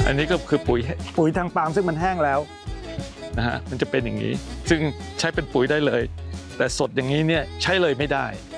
อันนี้ก็คือปุ๋ยทางปาล์มซึ่งมันแห้งแล้วนะฮะมันจะเป็นอย่างนี้ซึ่งใช้เป็นปุ๋ยได้เลยแต่สดอย่างนี้เนี่ยใช้เลยไม่ได้